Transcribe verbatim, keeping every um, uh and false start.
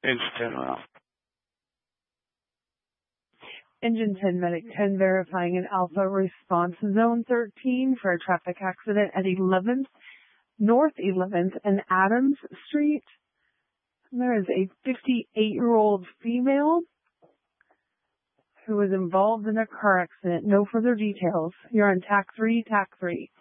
Engine oil. Engine ten, Medic ten, verifying an Alpha response. Zone thirteen for a traffic accident at eleventh, North eleventh and Adams Street. There is a fifty-eight-year-old female who was involved in a car accident. No further details. You're on T A C three, T A C three.